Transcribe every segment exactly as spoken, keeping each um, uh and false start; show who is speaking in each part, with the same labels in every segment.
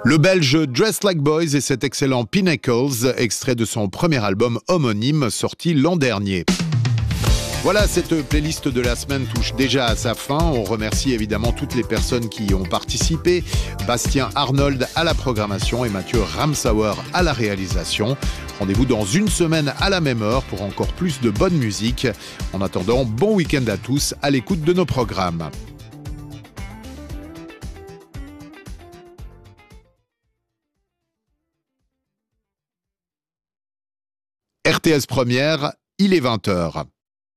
Speaker 1: Le Belge Dressed Like Boys et cet excellent Pinnacles, extrait de son premier album homonyme sorti l'an dernier. Voilà, cette playlist de la semaine touche déjà à sa fin. On remercie évidemment toutes les personnes qui y ont participé. Bastien Arnold à la programmation et Mathieu Ramsauer à la réalisation. Rendez-vous dans une semaine à la même heure pour encore plus de bonne musique. En attendant, bon week-end à tous à l'écoute de nos programmes. R T S Première, il est vingt heures.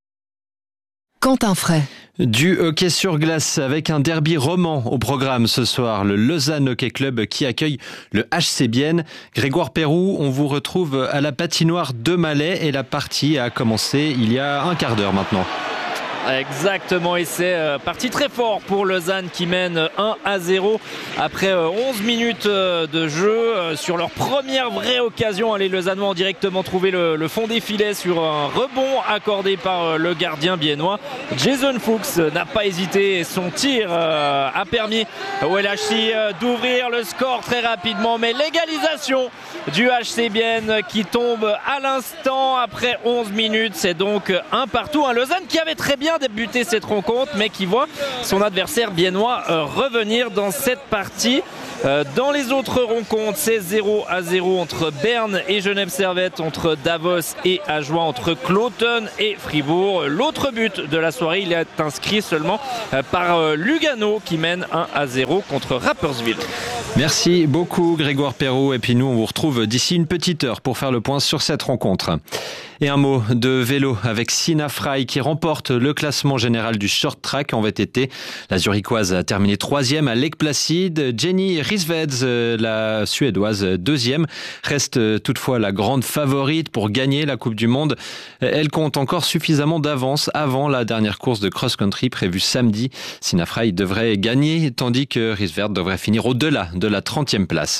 Speaker 2: Quentin Fray.
Speaker 3: Du hockey sur glace avec un derby roman au programme ce soir. Le Lausanne Hockey Club qui accueille le H C Bienne. Grégoire Perroux, on vous retrouve à la patinoire de Malais et la partie a commencé il y a un quart d'heure maintenant.
Speaker 4: Exactement, et c'est parti très fort pour Lausanne qui mène un à zéro après onze minutes de jeu. Sur leur première vraie occasion, les Lausannois ont directement trouvé le, le fond des filets sur un rebond accordé par le gardien biennois. Jason Fuchs n'a pas hésité et son tir a permis au L H C d'ouvrir le score très rapidement, mais l'égalisation du H C Bienne qui tombe à l'instant après onze minutes. C'est donc un partout. Un Lausanne qui avait très bien débuté cette rencontre, mais qui voit son adversaire biennois revenir dans cette partie. Dans les autres rencontres, c'est zéro à zéro entre Berne et Genève Servette, entre Davos et Ajoie, entre Cloton et Fribourg. L'autre but de la soirée, il est inscrit seulement par Lugano qui mène un à zéro contre Rapperswil.
Speaker 3: Merci beaucoup Grégoire Perrault, et puis nous on vous retrouve d'ici une petite heure pour faire le point sur cette rencontre. Et un mot de vélo avec Sina Frey qui remporte le classement général du short track en V T T. La Zurichoise a terminé troisième à Lake Placid. Jenny Rissveds, la Suédoise, deuxième, reste toutefois la grande favorite pour gagner la Coupe du Monde. Elle compte encore suffisamment d'avance avant la dernière course de cross-country prévue samedi. Sina Frey devrait gagner tandis que Rissveds devrait finir au-delà de la trentième place.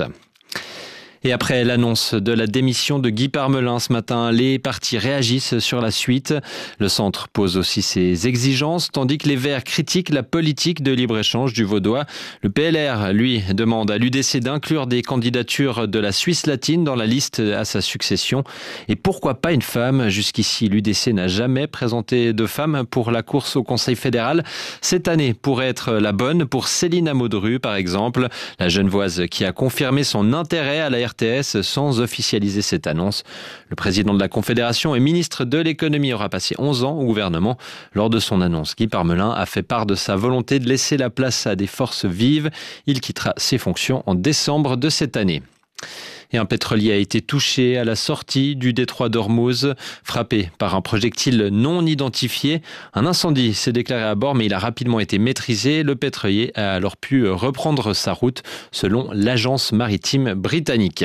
Speaker 3: Et après l'annonce de la démission de Guy Parmelin ce matin, les partis réagissent sur la suite. Le centre pose aussi ses exigences, tandis que les Verts critiquent la politique de libre-échange du Vaudois. Le P L R, lui, demande à l'U D C d'inclure des candidatures de la Suisse latine dans la liste à sa succession. Et pourquoi pas une femme ? Jusqu'ici, l'U D C n'a jamais présenté de femme pour la course au Conseil fédéral. Cette année pourrait être la bonne pour Céline Amauderu, par exemple, la Genevoise qui a confirmé son intérêt à la R T S sans officialiser cette annonce. Le président de la Confédération et ministre de l'économie aura passé onze ans au gouvernement. Lors de son annonce, Guy Parmelin a fait part de sa volonté de laisser la place à des forces vives. Il quittera ses fonctions en décembre de cette année. Et un pétrolier a été touché à la sortie du détroit d'Ormuz, frappé par un projectile non identifié. Un incendie s'est déclaré à bord, mais il a rapidement été maîtrisé. Le pétrolier a alors pu reprendre sa route, selon l'agence maritime britannique.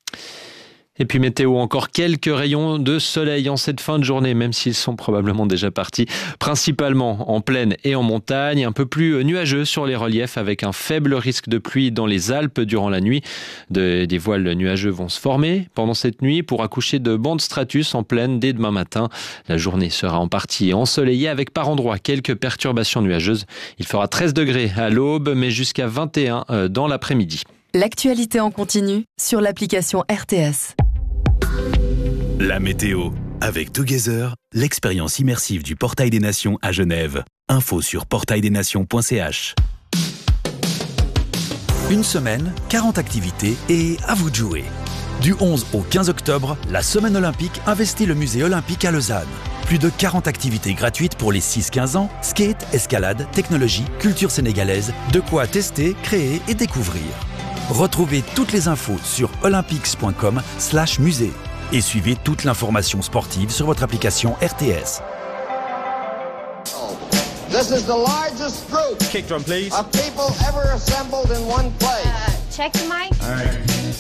Speaker 3: Et puis météo, encore quelques rayons de soleil en cette fin de journée, même s'ils sont probablement déjà partis, principalement en plaine et en montagne, un peu plus nuageux sur les reliefs avec un faible risque de pluie dans les Alpes durant la nuit. De, des voiles nuageux vont se former pendant cette nuit pour accoucher de bancs de stratus en plaine dès demain matin. La journée sera en partie ensoleillée avec par endroits quelques perturbations nuageuses. Il fera treize degrés à l'aube, mais jusqu'à vingt et un dans l'après-midi.
Speaker 2: L'actualité en continu sur l'application R T S.
Speaker 5: La météo. Avec Together, l'expérience immersive du Portail des Nations à Genève. Info sur portail des nations point c h. Une semaine, quarante activités et à vous de jouer. Du onze au quinze octobre, la Semaine olympique investit le musée olympique à Lausanne. Plus de quarante activités gratuites pour les six quinze ans, skate, escalade, technologie, culture sénégalaise, de quoi tester, créer et découvrir. Retrouvez toutes les infos sur olympics point com slash musée et suivez toute l'information sportive sur votre application R T S.
Speaker 6: This is the largest group
Speaker 7: Kick drum, please.
Speaker 6: of people ever assembled in one place.
Speaker 8: Uh, check the mic.
Speaker 7: All right.